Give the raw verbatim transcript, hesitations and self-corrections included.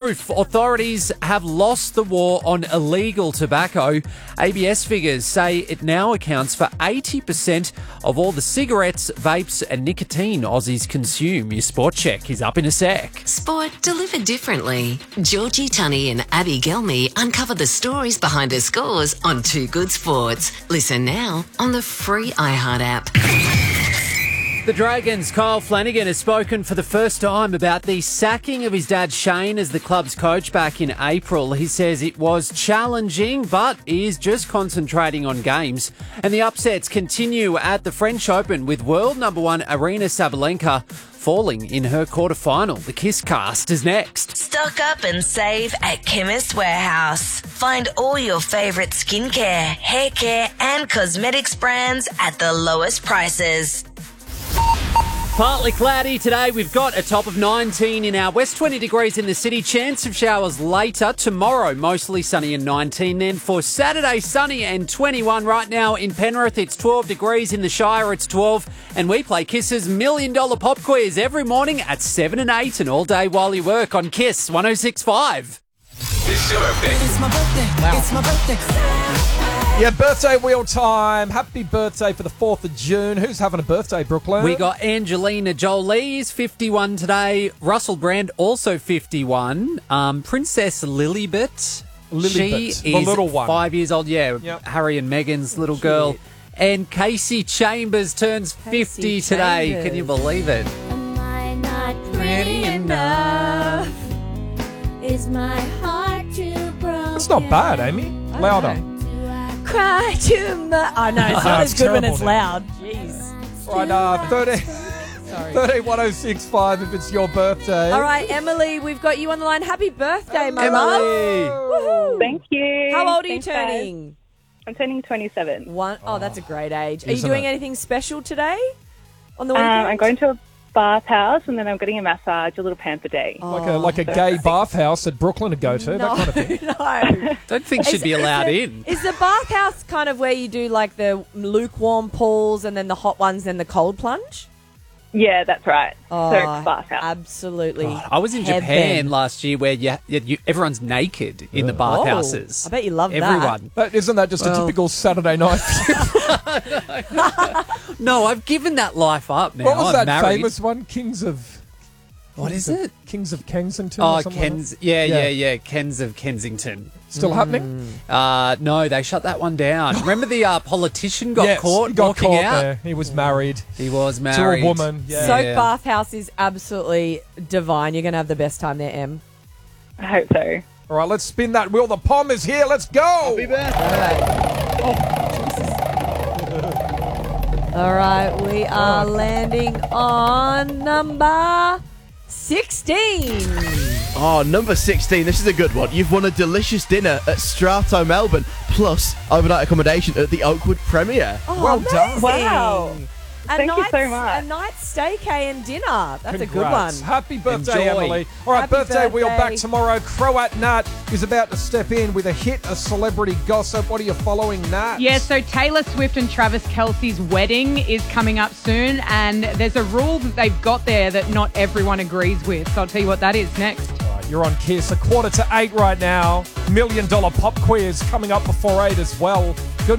proof. Authorities have lost the war on illegal tobacco. A B S figures say it now accounts for eighty percent of all the cigarettes, vapes and nicotine Aussies consume. Your sport check is up in a sec. Sport delivered differently. Georgie Tunney and Abby Gelmy uncover the stories behind the scores on Two Good Sports. Listen now on the free iHeart app. The Dragons' Kyle Flanagan has spoken for the first time about the sacking of his dad Shane as the club's coach back in April. He says it was challenging, but is just concentrating on games. And the upsets continue at the French Open with world number one Aryna Sabalenka falling in her quarterfinal. The Kiss Cast is next. Stock up and save at Chemist Warehouse. Find all your favourite skincare, hair care and cosmetics brands at the lowest prices. Partly cloudy today. We've got a top of nineteen in our west, twenty degrees in the city. Chance of showers later. Tomorrow, mostly sunny and nineteen. Then for Saturday, sunny and twenty-one. Right now in Penrith, it's twelve degrees. In the Shire, it's twelve. And we play Kiss's Million Dollar Pop Quiz every morning at seven and eight and all day while you work on Kiss one oh six point five. It's your birthday. It's my birthday. Wow. It's my birthday. Yeah, birthday wheel time. Happy birthday for the fourth of June. Who's having a birthday, Brooklyn? We got Angelina Jolie is fifty-one today. Russell Brand also fifty-one. Um, Princess Lilibet. Lilibet, she the is little one. five years old. Yeah, Yep. Harry and Meghan's little girl. And Casey Chambers turns fifty today. Chambers. Can you believe it? Am I not pretty enough? Is my heart too broken? That's not bad, Amy. Louder. Cry too much. Oh, no, it's not That's as good when terrible it's now. loud. Jeez. Right, uh, thirteen, thirteen one oh six five if it's your birthday. All right, Emily, we've got you on the line. Happy birthday, my Emily. love. Woohoo. Thank you. How old are you Thanks, guys. turning? I'm turning twenty-seven. One. Oh, that's a great age. Are you Isn't doing it? anything special today on the Um, weekend? I'm going to a bathhouse and then I'm getting a massage, a little pamper day. Like a like a gay bathhouse that Brooklyn would go to, no, that kind of thing. no. Don't think she'd Is- be is allowed the- in. Is the bathhouse kind of where you do like the lukewarm pools and then the hot ones, then the cold plunge? Yeah, that's right. Oh, so it's bathhouse. absolutely. God, I was in heaven. Japan last year where you, you, you, everyone's naked in the Oh, bathhouses. I bet you love that. Everyone. That, isn't that just a Well- typical Saturday night? No, I've given that life up now. What was I'm that married. famous one? Kings of... What is Kings of- it? Kings of Kensington or Oh, something like Kens. that? Yeah, yeah, Yeah. yeah. Kens of Kensington. Still happening? Uh, no, they shut that one down. Remember the uh, politician got Yes, caught he got walking caught out? there. He was married He was to married a woman. Yeah. Soak Yeah. bathhouse is absolutely divine. You're going to have the best time there, Em. I hope so. All right, let's spin that wheel. The Pom is here. Let's go. All right, we are landing on number sixteen. Oh, number sixteen. This is a good one. You've won a delicious dinner at Strato Melbourne, plus overnight accommodation at the Oakwood Premier. Oh, Well done. amazing. Wow. A Thank you night's- so much. A night staycay and dinner. That's a good Congrats. one. Happy birthday, Enjoy. Emily. All right, Happy birthday, wheel birthday. back tomorrow. Croat Nat is about to step in with a hit of celebrity gossip. What are you following, Nat? Yeah, so Taylor Swift and Travis Kelce's wedding is coming up soon, and there's a rule that they've got there that not everyone agrees with. So I'll tell you what that is next. All right, you're on Kiss. A quarter to eight right now. Million dollar pop quiz coming up before eight as well.